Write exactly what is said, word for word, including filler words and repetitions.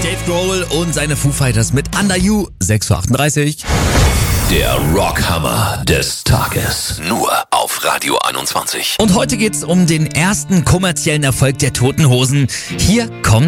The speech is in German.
Dave Grohl und seine Foo Fighters mit Under You, sechs Uhr achtunddreißig. Der Rockhammer des Tages. Nur auf Radio einundzwanzig. Und heute geht's um den ersten kommerziellen Erfolg der Toten Hosen. Hier kommt